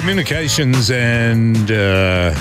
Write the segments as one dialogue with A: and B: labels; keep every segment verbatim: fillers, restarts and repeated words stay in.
A: Communications and uh,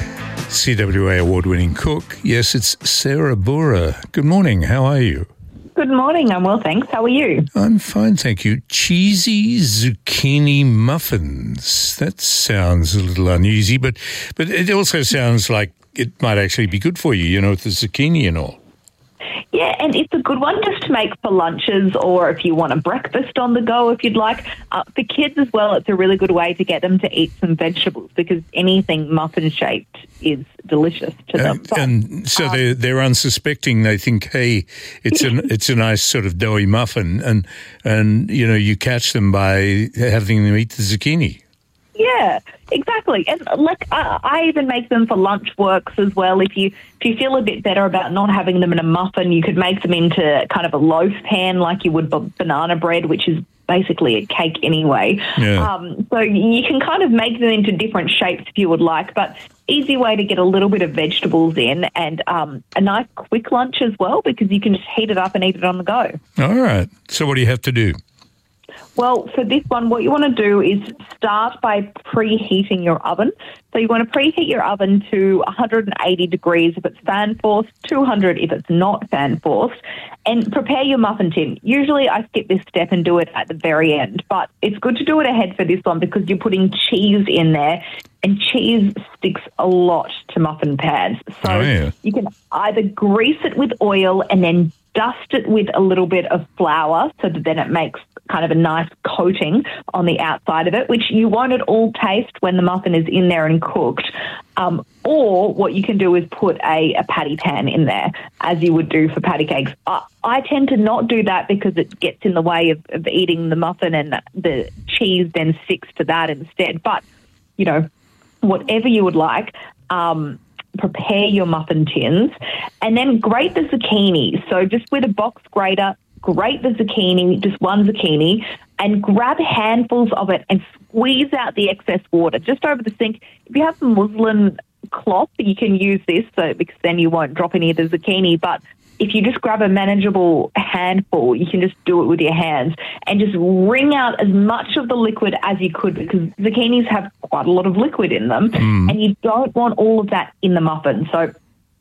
A: C W A award-winning cook. Yes, it's Sarah Bora. Good morning. How are you?
B: Good morning. I'm well, thanks. How are you?
A: I'm fine, thank you. Cheesy zucchini muffins. That sounds a little uneasy, but but it also sounds like it might actually be good for you, you know, with the zucchini and all.
B: Yeah, and it's a good one just to make for lunches or if you want a breakfast on the go, if you'd like. Uh, for kids as well, it's a really good way to get them to eat some vegetables because anything muffin-shaped is delicious to them.
A: Uh, and so um, they're, they're unsuspecting. They think, hey, it's, an, it's a nice sort of doughy muffin, and, and, you know, you catch them by having them eat the zucchini.
B: Yeah, exactly. And like I, I even make them for lunch works as well. If you if you feel a bit better about not having them in a muffin, you could make them into kind of a loaf pan like you would b- banana bread, which is basically a cake anyway.
A: Yeah.
B: Um, so you can kind of make them into different shapes if you would like, but easy way to get a little bit of vegetables in and um, a nice quick lunch as well because you can just heat it up and eat it on the go.
A: All right. So what do you have to do?
B: Well, for this one, what you want to do is start by preheating your oven. So you want to preheat your oven to one hundred eighty degrees if it's fan forced, two hundred if it's not fan forced, and prepare your muffin tin. Usually I skip this step and do it at the very end, but it's good to do it ahead for this one because you're putting cheese in there, and cheese sticks a lot to muffin pads. So
A: oh, yeah.
B: you can either grease it with oil and then dust it with a little bit of flour so that then it makes kind of a nice coating on the outside of it, which you won't at all taste when the muffin is in there and cooked. Um, or what you can do is put a, a patty pan in there, as you would do for patty cakes. I, I tend to not do that because it gets in the way of, of eating the muffin and the, the cheese then sticks to that instead. But, you know, whatever you would like, um, prepare your muffin tins and then grate the zucchini. So just with a box grater, grate the zucchini, just one zucchini, and grab handfuls of it and squeeze out the excess water just over the sink. If you have a muslin cloth, you can use this so because then you won't drop any of the zucchini. But if you just grab a manageable handful, you can just do it with your hands and just wring out as much of the liquid as you could because zucchinis have quite a lot of liquid in them
A: mm.
B: and you don't want all of that in the muffin. So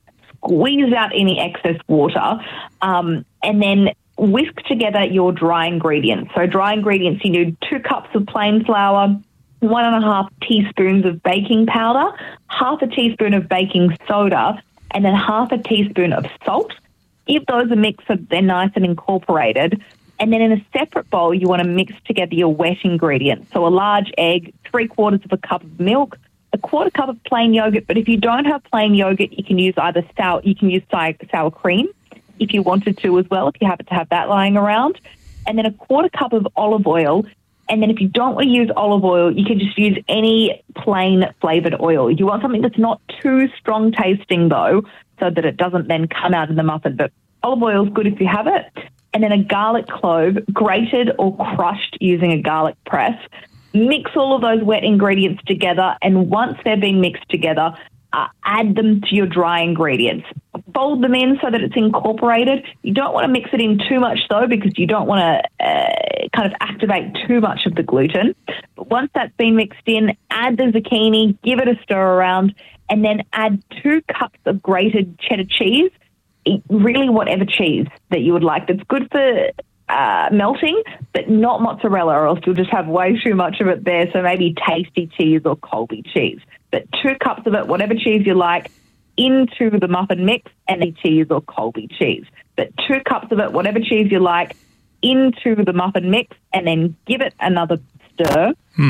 B: squeeze out any excess water um, and then whisk together your dry ingredients. So dry ingredients, you need two cups of plain flour, one and a half teaspoons of baking powder, half a teaspoon of baking soda, and then half a teaspoon of salt. Give those a mix so they're nice and incorporated. And then in a separate bowl, you want to mix together your wet ingredients. So a large egg, three quarters of a cup of milk, a quarter cup of plain yogurt. But if you don't have plain yogurt, you can use either sour, you can use sour, sour cream if you wanted to as well, if you happen to have that lying around. And then a quarter cup of olive oil. And then if you don't want to use olive oil, you can just use any plain flavoured oil. You want something that's not too strong tasting, though, so that it doesn't then come out in the muffin. But olive oil is good if you have it. And then a garlic clove, grated or crushed using a garlic press. Mix all of those wet ingredients together, and once they've been mixed together, uh, add them to your dry ingredients. Fold them in so that it's incorporated. You don't want to mix it in too much, though, because you don't want to uh, kind of activate too much of the gluten. But once that's been mixed in, add the zucchini, give it a stir around, and then add two cups of grated cheddar cheese, really whatever cheese that you would like. That's good for uh, melting, but not mozzarella, or else you'll just have way too much of it there. So maybe tasty cheese or Colby cheese. But two cups of it, whatever cheese you like, into the muffin mix, and the cheese or Colby cheese. But two cups of it, whatever cheese you like, into the muffin mix, and then give it another stir.